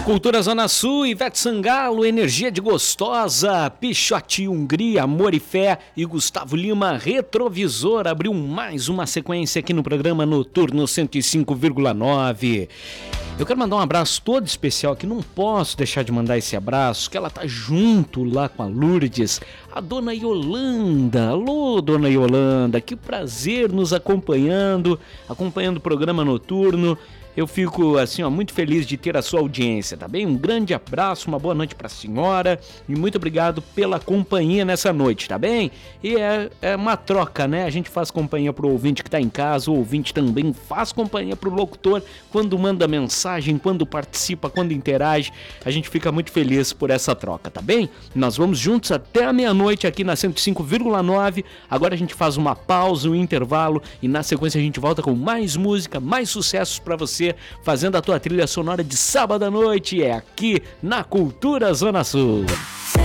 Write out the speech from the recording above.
Cultura Zona Sul, Ivete Sangalo, Energia de Gostosa, Pichote Hungria, Amor e Fé e Gustavo Lima, Retrovisor, abriu mais uma sequência aqui no programa Noturno 105,9. Eu quero mandar um abraço todo especial aqui, não posso deixar de mandar esse abraço, que ela tá junto lá com a Lourdes, a Dona Yolanda. Alô, Dona Yolanda, que prazer nos acompanhando o programa Noturno. Eu fico, assim, muito feliz de ter a sua audiência, tá bem? Um grande abraço, uma boa noite pra senhora e muito obrigado pela companhia nessa noite, tá bem? E é uma troca, né? A gente faz companhia pro ouvinte que tá em casa, o ouvinte também faz companhia pro locutor quando manda mensagem, quando participa, quando interage. A gente fica muito feliz por essa troca, tá bem? Nós vamos juntos até a meia-noite aqui na 105,9. Agora a gente faz uma pausa, um intervalo e na sequência a gente volta com mais música, mais sucessos pra você, fazendo a tua trilha sonora de sábado à noite, é aqui na Cultura Zona Sul.